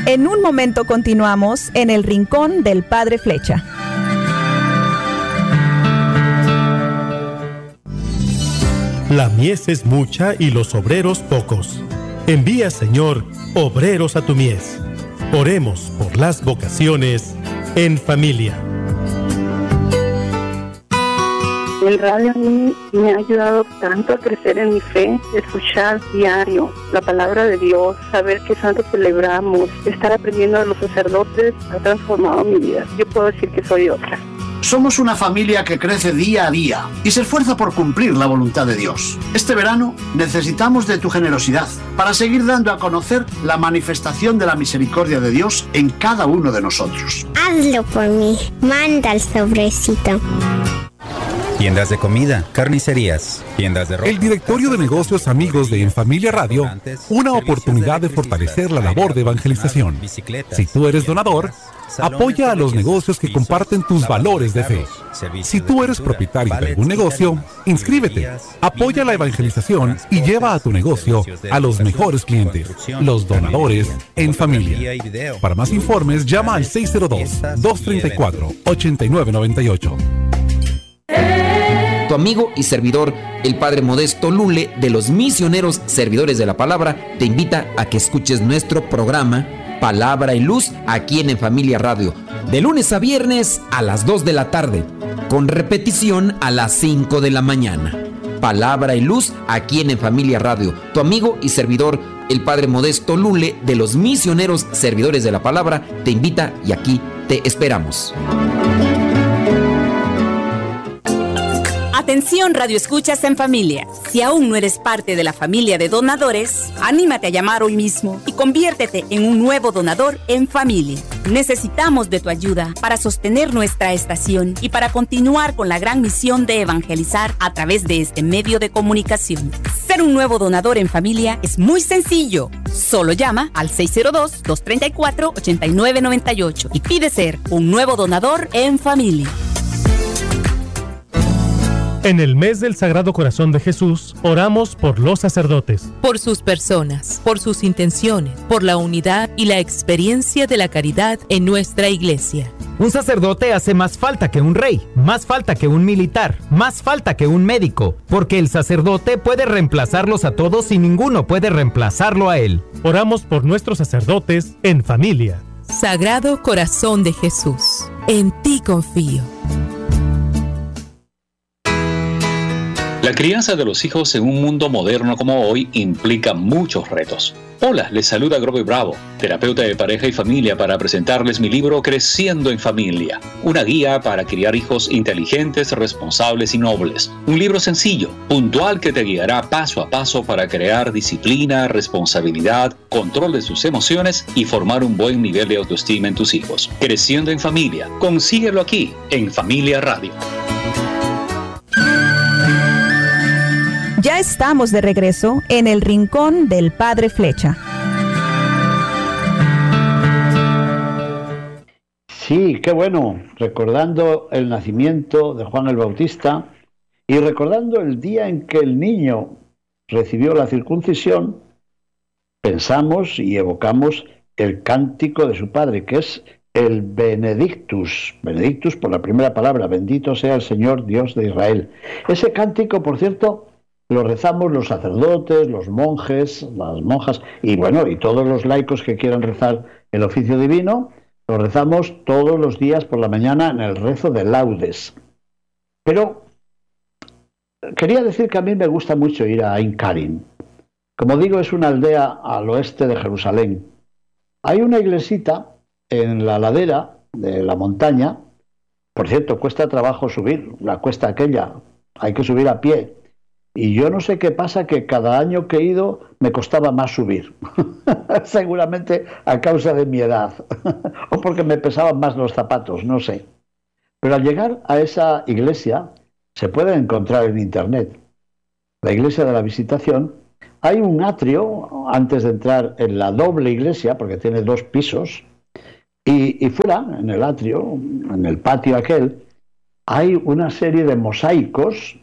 En un momento continuamos en el Rincón del Padre Flecha. La mies es mucha y los obreros pocos. Envía, Señor, obreros a tu mies. Oremos por las vocaciones en familia. El radio a mí me ha ayudado tanto a crecer en mi fe, escuchar diario la palabra de Dios, saber qué santo celebramos, estar aprendiendo de los sacerdotes, ha transformado mi vida. Yo puedo decir que soy otra. Somos una familia que crece día a día y se esfuerza por cumplir la voluntad de Dios. Este verano necesitamos de tu generosidad para seguir dando a conocer la manifestación de la misericordia de Dios en cada uno de nosotros. Hazlo por mí. Manda el sobrecito. Tiendas de comida, carnicerías, tiendas de ropa. El Directorio de Negocios Amigos de En Familia Radio, una oportunidad de fortalecer la labor de evangelización. Si tú eres donador, apoya a los negocios que comparten tus valores de fe. Si tú eres propietario de algún negocio, inscríbete, apoya la evangelización y lleva a tu negocio a los mejores clientes, los donadores en familia. Para más informes, llama al 602-234-8998. Tu amigo y servidor, el Padre Modesto Lule, de los Misioneros Servidores de la Palabra, te invita a que escuches nuestro programa Palabra y Luz aquí en Familia Radio, de lunes a viernes a las 2 de la tarde, con repetición a las 5 de la mañana. Palabra y Luz aquí en Familia Radio. Tu amigo y servidor, el Padre Modesto Lule, de los Misioneros Servidores de la Palabra, te invita y aquí te esperamos. Atención, Radio Escuchas en Familia. Si aún no eres parte de la familia de donadores, anímate a llamar hoy mismo y conviértete en un nuevo donador en familia. Necesitamos de tu ayuda para sostener nuestra estación y para continuar con la gran misión de evangelizar a través de este medio de comunicación. Ser un nuevo donador en familia es muy sencillo. Solo llama al 602-234-8998 y pide ser un nuevo donador en familia. En el mes del Sagrado Corazón de Jesús, oramos por los sacerdotes. Por sus personas, por sus intenciones, por la unidad y la experiencia de la caridad en nuestra iglesia. Un sacerdote hace más falta que un rey, más falta que un militar, más falta que un médico, porque el sacerdote puede reemplazarlos a todos y ninguno puede reemplazarlo a él. Oramos por nuestros sacerdotes en familia. Sagrado Corazón de Jesús, en ti confío. La crianza de los hijos en un mundo moderno como hoy implica muchos retos. Hola, les saluda Grover Bravo, terapeuta de pareja y familia, para presentarles mi libro Creciendo en Familia, una guía para criar hijos inteligentes, responsables y nobles. Un libro sencillo, puntual, que te guiará paso a paso para crear disciplina, responsabilidad, control de sus emociones y formar un buen nivel de autoestima en tus hijos. Creciendo en Familia, consíguelo aquí, en Familia Radio. Ya estamos de regreso en el Rincón del Padre Flecha. Sí, qué bueno, recordando el nacimiento de Juan el Bautista y recordando el día en que el niño recibió la circuncisión, pensamos y evocamos el cántico de su padre, que es el Benedictus. Benedictus por la primera palabra, bendito sea el Señor Dios de Israel. Ese cántico, por cierto, lo rezamos los sacerdotes, los monjes, las monjas y bueno, y todos los laicos que quieran rezar el oficio divino, lo rezamos todos los días por la mañana en el rezo de laudes. Pero quería decir que a mí me gusta mucho ir a Ain Karim. Como digo, es una aldea al oeste de Jerusalén. Hay una iglesita en la ladera de la montaña. Por cierto, cuesta trabajo subir, la cuesta aquella, hay que subir a pie. Y yo no sé qué pasa, que cada año que he ido me costaba más subir. Seguramente a causa de mi edad. O porque me pesaban más los zapatos, no sé. Pero al llegar a esa iglesia, se puede encontrar en internet, la iglesia de la Visitación, hay un atrio antes de entrar en la doble iglesia, porque tiene 2 pisos, y fuera, en el atrio, en el patio aquel, hay una serie de mosaicos,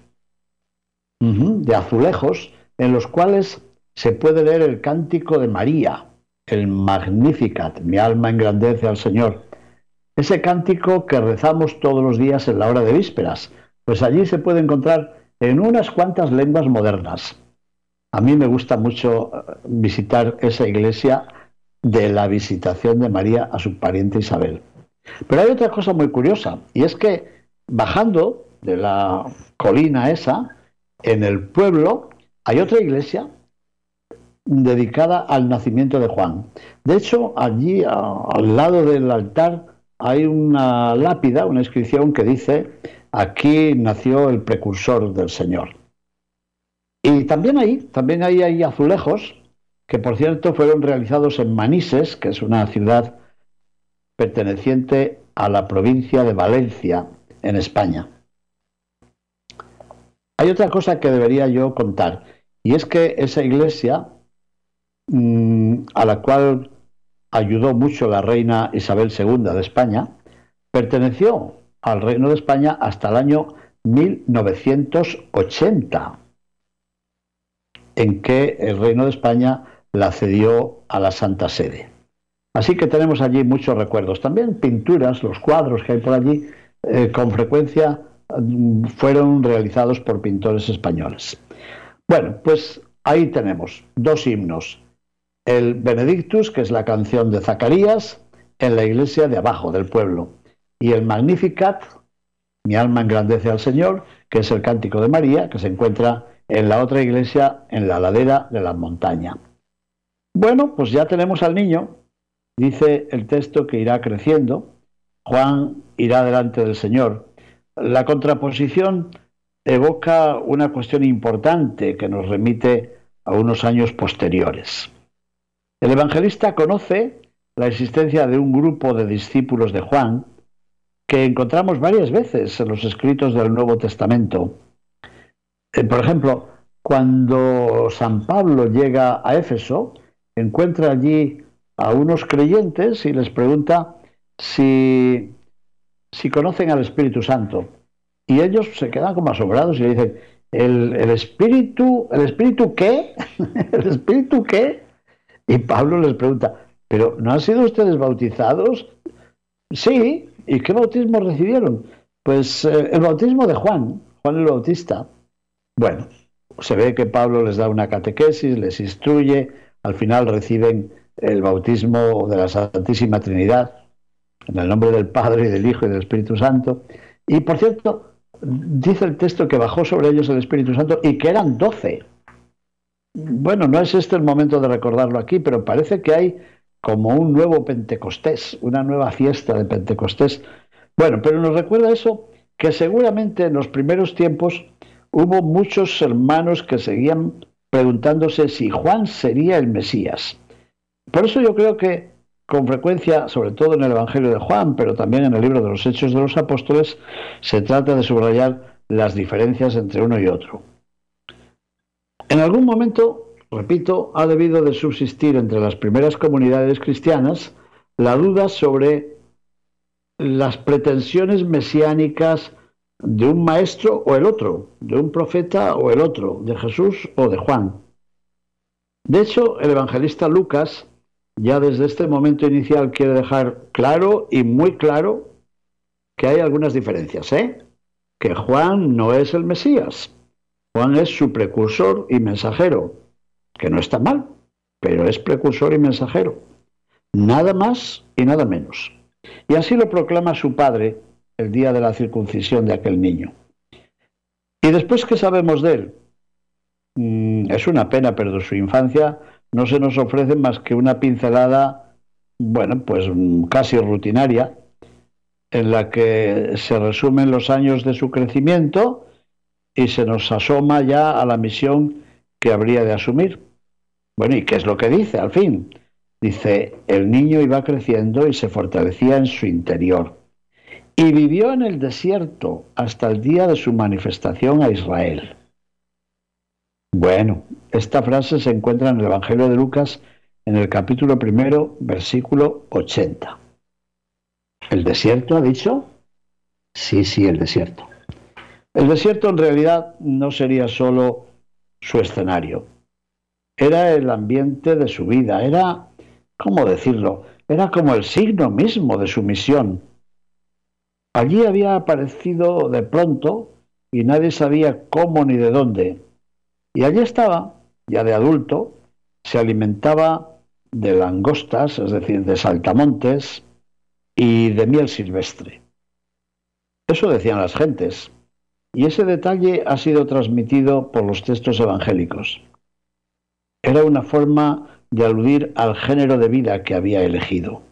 de azulejos, en los cuales se puede leer el cántico de María, el Magnificat, mi alma engrandece al Señor. Ese cántico que rezamos todos los días en la hora de vísperas, pues allí se puede encontrar en unas cuantas lenguas modernas. A mí me gusta mucho visitar esa iglesia de la visitación de María a su pariente Isabel. Pero hay otra cosa muy curiosa, y es que bajando de la colina esa, en el pueblo, hay otra iglesia dedicada al nacimiento de Juan. De hecho, allí al lado del altar hay una lápida, una inscripción que dice: aquí nació el precursor del Señor. Y también hay azulejos que, por cierto, fueron realizados en Manises, que es una ciudad perteneciente a la provincia de Valencia, en España. Hay otra cosa que debería yo contar, y es que esa iglesia, a la cual ayudó mucho la reina Isabel II de España, perteneció al Reino de España hasta el año 1980, en que el Reino de España la cedió a la Santa Sede. Así que tenemos allí muchos recuerdos. También pinturas, los cuadros que hay por allí, con frecuencia fueron realizados por pintores españoles. Bueno, pues ahí tenemos dos himnos. El Benedictus, que es la canción de Zacarías, en la iglesia de abajo del pueblo, y el Magnificat, mi alma engrandece al Señor, que es el cántico de María, que se encuentra en la otra iglesia, en la ladera de la montaña. Bueno, pues ya tenemos al niño. Dice el texto que irá creciendo. Juan irá delante del Señor. La contraposición evoca una cuestión importante que nos remite a unos años posteriores. El evangelista conoce la existencia de un grupo de discípulos de Juan que encontramos varias veces en los escritos del Nuevo Testamento. Por ejemplo, cuando San Pablo llega a Éfeso, encuentra allí a unos creyentes y les pregunta si conocen al Espíritu Santo. Y ellos se quedan como asombrados y le dicen: ¿El Espíritu qué? ¿El Espíritu qué? Y Pablo les pregunta: ¿pero no han sido ustedes bautizados? Sí. ¿Y qué bautismo recibieron? Pues el bautismo de Juan el Bautista. Bueno, se ve que Pablo les da una catequesis, les instruye, al final reciben el bautismo de la Santísima Trinidad, en el nombre del Padre, y del Hijo, y del Espíritu Santo. Y, por cierto, dice el texto que bajó sobre ellos el Espíritu Santo y que eran 12. Bueno, no es este el momento de recordarlo aquí, pero parece que hay como un nuevo Pentecostés, una nueva fiesta de Pentecostés. Bueno, pero nos recuerda eso, que seguramente en los primeros tiempos hubo muchos hermanos que seguían preguntándose si Juan sería el Mesías. Por eso yo creo que con frecuencia, sobre todo en el Evangelio de Juan, pero también en el libro de los Hechos de los Apóstoles, se trata de subrayar las diferencias entre uno y otro. En algún momento, repito, ha debido de subsistir entre las primeras comunidades cristianas la duda sobre las pretensiones mesiánicas de un maestro o el otro, de un profeta o el otro, de Jesús o de Juan. De hecho, el evangelista Lucas ya desde este momento inicial quiere dejar claro y muy claro que hay algunas diferencias, que Juan no es el Mesías. Juan es su precursor y mensajero, que no está mal, pero es precursor y mensajero. Nada más y nada menos. Y así lo proclama su padre el día de la circuncisión de aquel niño. Y después, ¿qué sabemos de él? Es una pena, pero de su infancia no se nos ofrece más que una pincelada, bueno, pues casi rutinaria, en la que se resumen los años de su crecimiento y se nos asoma ya a la misión que habría de asumir. Bueno, ¿y qué es lo que dice al fin? Dice: el niño iba creciendo y se fortalecía en su interior, y vivió en el desierto hasta el día de su manifestación a Israel. Bueno, esta frase se encuentra en el Evangelio de Lucas, en el capítulo 1, versículo 80. ¿El desierto ha dicho? Sí, el desierto. El desierto en realidad no sería solo su escenario. Era el ambiente de su vida, era ¿cómo decirlo? Era como el signo mismo de su misión. Allí había aparecido de pronto y nadie sabía cómo ni de dónde. Y allí estaba, ya de adulto, se alimentaba de langostas, es decir, de saltamontes y de miel silvestre. Eso decían las gentes, y ese detalle ha sido transmitido por los textos evangélicos. Era una forma de aludir al género de vida que había elegido.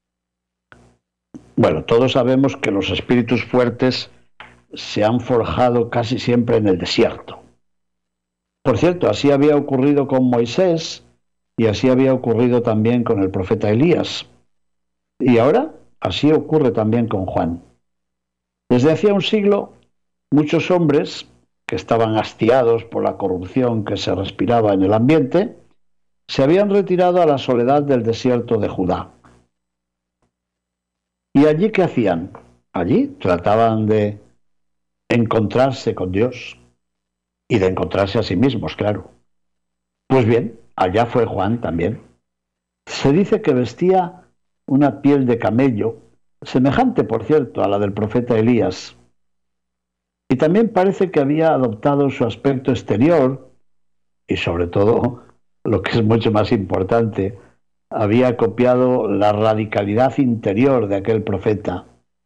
Bueno, todos sabemos que los espíritus fuertes se han forjado casi siempre en el desierto. Por cierto, así había ocurrido con Moisés y así había ocurrido también con el profeta Elías. Y ahora así ocurre también con Juan. Desde hacía un siglo, muchos hombres que estaban hastiados por la corrupción que se respiraba en el ambiente, se habían retirado a la soledad del desierto de Judá. ¿Y allí qué hacían? Allí trataban de encontrarse con Dios y de encontrarse a sí mismos, claro. Pues bien, allá fue Juan también. Se dice que vestía una piel de camello, semejante, por cierto, a la del profeta Elías. Y también parece que había adoptado su aspecto exterior y, sobre todo, lo que es mucho más importante, había copiado la radicalidad interior de aquel profeta.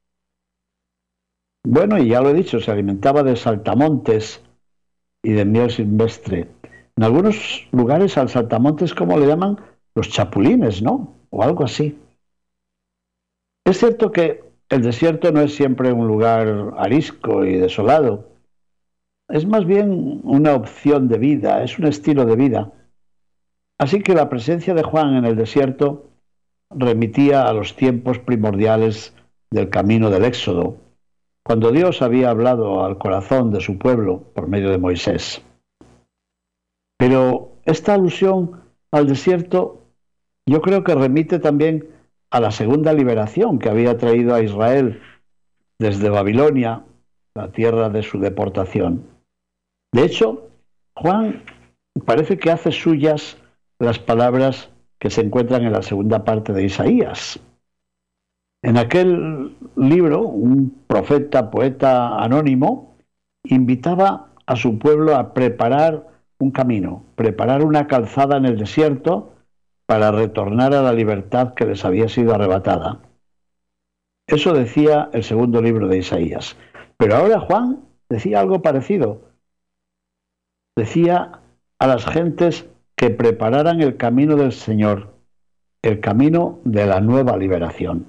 Bueno, y ya lo he dicho, se alimentaba de saltamontes y de miel silvestre. En algunos lugares al saltamontes, como le llaman, los chapulines, ¿no? O algo así. Es cierto que el desierto no es siempre un lugar arisco y desolado. Es más bien una opción de vida, es un estilo de vida. Así que la presencia de Juan en el desierto remitía a los tiempos primordiales del camino del Éxodo, cuando Dios había hablado al corazón de su pueblo por medio de Moisés. Pero esta alusión al desierto yo creo que remite también a la segunda liberación que había traído a Israel desde Babilonia, la tierra de su deportación. De hecho, Juan parece que hace suyas las palabras que se encuentran en la segunda parte de Isaías. En aquel libro, un profeta, poeta anónimo, invitaba a su pueblo a preparar un camino, preparar una calzada en el desierto para retornar a la libertad que les había sido arrebatada. Eso decía el segundo libro de Isaías. Pero ahora Juan decía algo parecido. Decía a las gentes que prepararan el camino del Señor, el camino de la nueva liberación.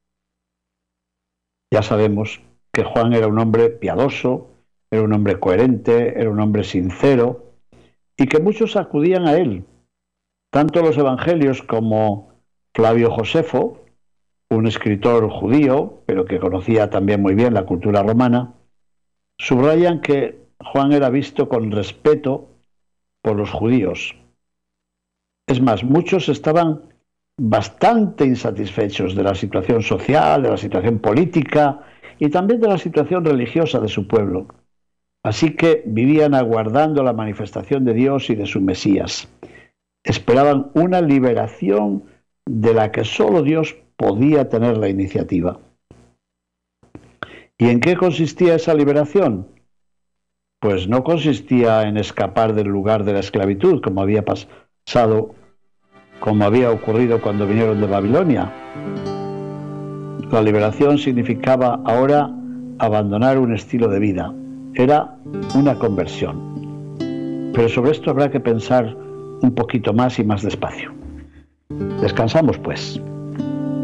Ya sabemos que Juan era un hombre piadoso, era un hombre coherente, era un hombre sincero, y que muchos acudían a él. Tanto los evangelios como Flavio Josefo, un escritor judío, pero que conocía también muy bien la cultura romana, subrayan que Juan era visto con respeto por los judíos. Es más, muchos estaban bastante insatisfechos de la situación social, de la situación política y también de la situación religiosa de su pueblo. Así que vivían aguardando la manifestación de Dios y de su Mesías. Esperaban una liberación de la que solo Dios podía tener la iniciativa. ¿Y en qué consistía esa liberación? Pues no consistía en escapar del lugar de la esclavitud, como había pasado, como había ocurrido cuando vinieron de Babilonia. La liberación significaba ahora abandonar un estilo de vida. Era una conversión. Pero sobre esto habrá que pensar un poquito más y más despacio. Descansamos, pues.